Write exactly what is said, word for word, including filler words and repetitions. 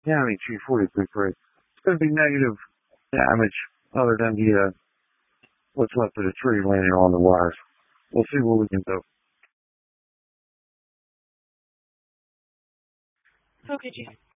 County Chief forty-three three. It's going to be negative damage other than the, uh, what's left of the tree landing on the wires. We'll see what we can do. Okay, Chief.